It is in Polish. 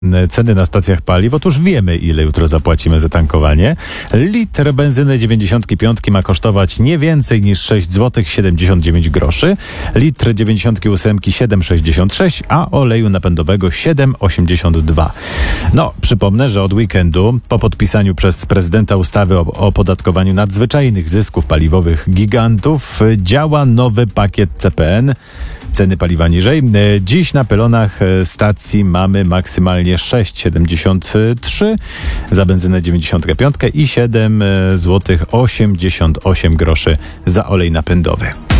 ceny na stacjach paliw. Otóż wiemy, ile jutro zapłacimy za tankowanie. Litr benzyny 95 ma kosztować nie więcej niż 6 zł 79 groszy. Litr 98 7,66, a oleju napędowego 7,82. No, przypomnę, że od weekendu, po podpisaniu przez prezydenta ustawy o opodatkowaniu nadzwyczajnych zysków paliwowych gigantów, działa nowy pakiet CPN. Ceny paliwa niżej. Dziś na pylonach stacji mamy maksymalnie 6,73 za benzynę 95 i 7 zł 88 groszy za olej napędowy.